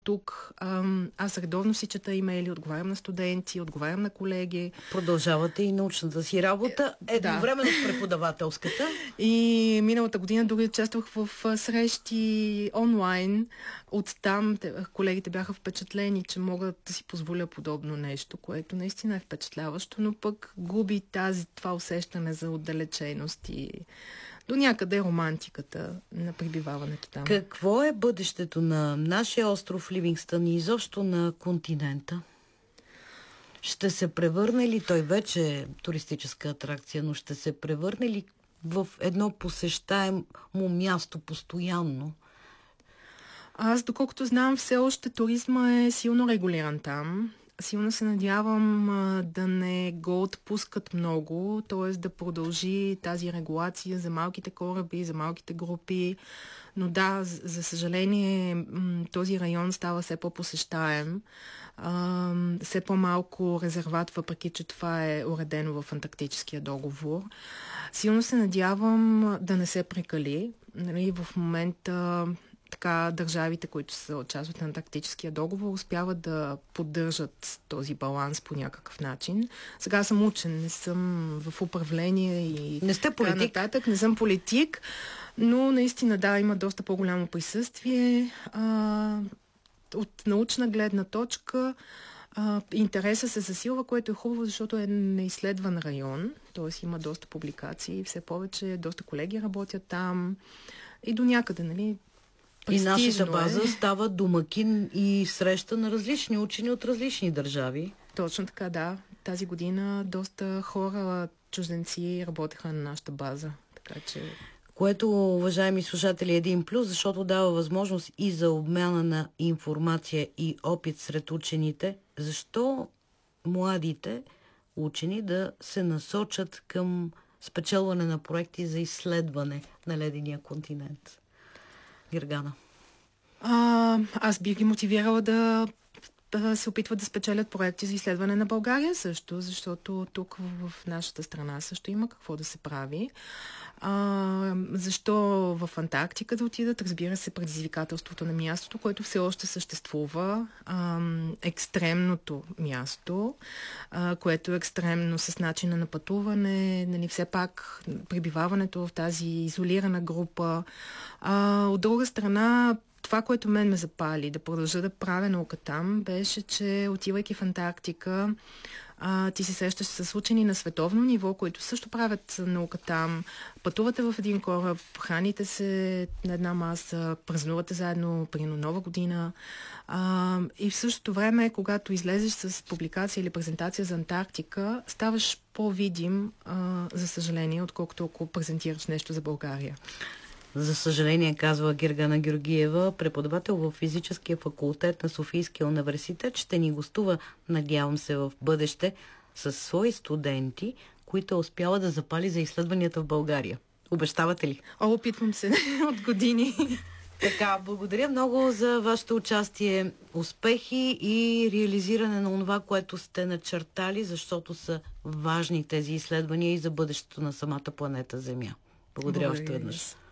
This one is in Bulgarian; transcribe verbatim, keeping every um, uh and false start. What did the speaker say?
тук. Ам, аз редовно си чета имейли, отговарям на студенти, отговарям на колеги. Продължавате и научната си работа, едновременно да. с преподавателската. И миналата година дори участвах в срещи онлайн. Оттам колегите бяха впечатлени, че могат да си позволя подобно нещо, което наистина е впечатляващо, но пък губи тази, това усещане за отдалеченост и до някъде романтиката на пребиваването там. Какво е бъдещето на нашия остров Ливингстън и изобщо на континента? Ще се превърне ли, той вече е туристическа атракция, но ще се превърне ли в едно посещаемо място постоянно? Аз, доколкото знам, все още туризма е силно регулиран там. Силно се надявам а, да не го отпускат много, т.е. да продължи тази регулация за малките кораби, за малките групи. Но да, за, за съжаление, м- този район става все по-посещаем, а, все по-малко резерват, въпреки че това е уредено в Антарктическия договор. Силно се надявам да не се прекали. Нали, в момента така държавите, които са участват на Антарктическия договор, успяват да поддържат този баланс по някакъв начин. Сега съм учен, не съм в управление и не сте политик. Нататък, не съм политик, но наистина да, има доста по-голямо присъствие. А, от научна гледна точка а, интереса се засилва, което е хубаво, защото е неизследван район, т.е. има доста публикации, все повече, доста колеги работят там и до някъде, нали, и нашата база е. става домакин и среща на различни учени от различни държави. Точно така, да. Тази година доста хора, чужденци, работеха на нашата база. Така че... Което, уважаеми слушатели, е един плюс, защото дава възможност и за обмяна на информация и опит сред учените. Защо младите учени да се насочат към спечелване на проекти за изследване на ледения континент? Гергана. А, аз бих ги мотивирала да, да се опитват да спечелят проекти за изследване на България също, защото тук в, в нашата страна също има какво да се прави. А, защо в Антарктика да отидат? Разбира се, предизвикателството на мястото, което все още съществува. А, екстремното място, а, което е екстремно с начина на пътуване, нали, все пак пребиваването в тази изолирана група. А, от друга страна, това, което мен ме запали да продължа да правя наука там, беше, че отивайки в Антарктика, а, ти се срещаш с учени на световно ниво, които също правят наука там. Пътувате в един кораб, храните се на една маса, празнувате заедно при Нова година. А, и в същото време, когато излезеш с публикация или презентация за Антарктика, ставаш по-видим, а, за съжаление, отколкото ако презентираш нещо за България. За съжаление, казва Гергана Георгиева, преподавател в физическия факултет на Софийския университет, ще ни гостува, надявам се, в бъдеще с свои студенти, които е успяла да запали за изследванията в България. Обещавате ли? О, опитвам се от години. Така, благодаря много за вашето участие, успехи и реализиране на това, което сте начертали, защото са важни тези изследвания и за бъдещето на самата планета Земя. Благодаря, благодаря още веднъж.